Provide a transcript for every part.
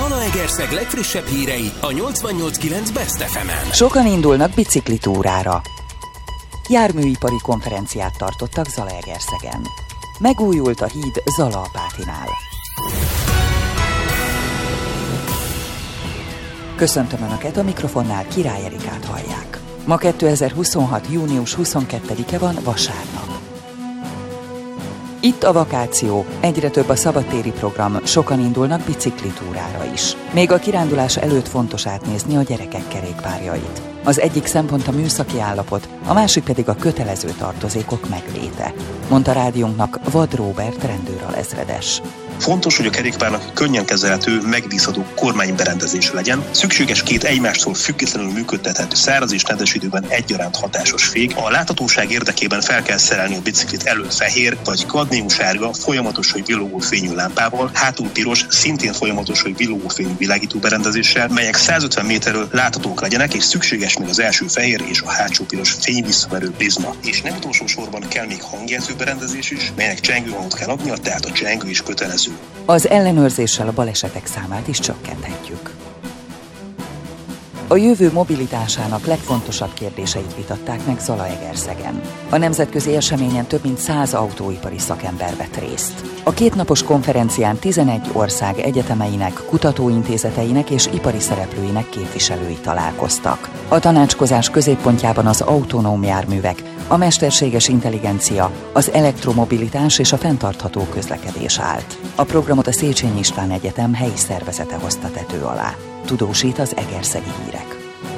Zalaegerszeg legfrissebb hírei a 88.9 Best FM-en. Sokan indulnak biciklitúrára. Járműipari konferenciát tartottak Zalaegerszegen. Megújult a híd Zalaapátinál. Köszöntöm Önöket, a mikrofonnál Király Erikát hallják. Ma 2026. június 22-e van, vasárnap. Itt a vakáció, egyre több a szabadtéri program, sokan indulnak biciklitúrára is. Még a kirándulás előtt fontos átnézni a gyerekek kerékpárjait. Az egyik szempont a műszaki állapot, a másik pedig a kötelező tartozékok megléte, mondta rádiónknak Vad Róbert rendőralezredes. Fontos, hogy a kerékpárnak könnyen kezelhető, megbízható kormányberendezése legyen. Szükséges két egymástól függetlenül működtethető száraz és nedves időben egyaránt hatásos fék. A láthatóság érdekében fel kell szerelni a biciklit elől fehér vagy kadmiumsárga, folyamatos vagy villogó fényű lámpával, hátul piros, szintén folyamatos vagy villogó fényű világító berendezéssel, melyek 150 méterről láthatók legyenek, és szükséges még az első fehér és a hátsó piros fényvisszaverő prizma. És nem utolsó sorban kell még hangjelző berendezés is, melynek csengőhangot kell adnia, tehát a csengő is kötelező. Az ellenőrzéssel a balesetek számát is csökkenthetjük. A jövő mobilitásának legfontosabb kérdéseit vitatták meg Zalaegerszegen. A nemzetközi eseményen több mint 100 autóipari szakember vett részt. A kétnapos konferencián 11 ország egyetemeinek, kutatóintézeteinek és ipari szereplőinek képviselői találkoztak. A tanácskozás középpontjában az autonóm járművek, a mesterséges intelligencia, az elektromobilitás és a fenntartható közlekedés állt. A programot a Széchenyi István Egyetem helyi szervezete hozta tető alá. Tudósít az egerszegi hírek.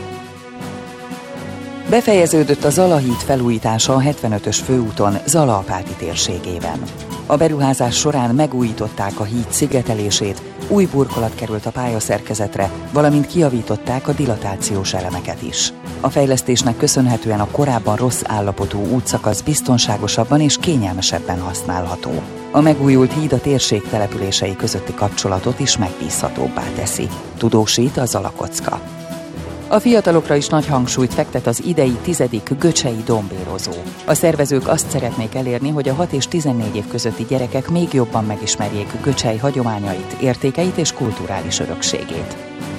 Befejeződött a Zalahíd felújítása a 75-ös főúton Zalaapáti térségében. A beruházás során megújították a híd szigetelését, új burkolat került a pályaszerkezetre, valamint kijavították a dilatációs elemeket is. A fejlesztésnek köszönhetően a korábban rossz állapotú útszakasz biztonságosabban és kényelmesebben használható. A megújult híd a térség települései közötti kapcsolatot is megbízhatóbbá teszi. Tudósít a Zalakocka. A fiatalokra is nagy hangsúlyt fektet az idei 10. göcsei dombérozó. A szervezők azt szeretnék elérni, hogy a 6 és 14 év közötti gyerekek még jobban megismerjék Göcsej hagyományait, értékeit és kulturális örökségét.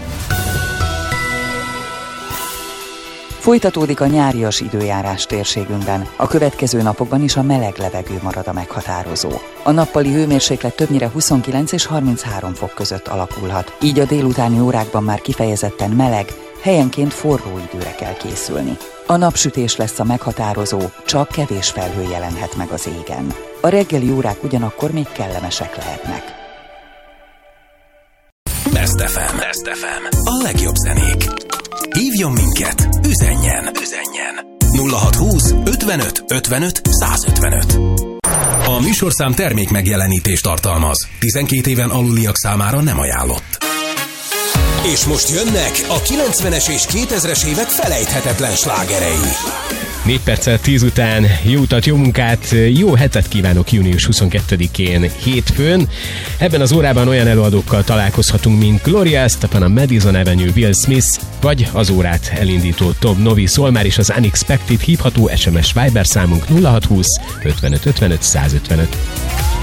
Folytatódik a nyárias időjárás térségünkben. A következő napokban is a meleg levegő marad a meghatározó. A nappali hőmérséklet többnyire 29 és 33 fok között alakulhat. Így a délutáni órákban már kifejezetten meleg, helyenként forró időre kell készülni. A napsütés lesz a meghatározó, csak kevés felhő jelenhet meg az égen. A reggeli órák ugyanakkor még kellemesek lehetnek. Best FM. Best FM. A legjobb zenék. Hívjon minket, üzenjen. 0620 55 55 155. A műsorszám termék megjelenítést tartalmaz. 12 éven aluliak számára nem ajánlott. És most jönnek a 90-es és 2000-es évek felejthetetlen slágerei. 4 perccel 10 után jó utat, jó munkát, jó hetet kívánok június 22-én hétfőn. Ebben az órában olyan előadókkal találkozhatunk, mint Gloria Estefan, a Madison Avenue, Will Smith, vagy az órát elindító Tom Novi, szól már is az Unexpected, hívható SMS Viber számunk 0620 55 55 155.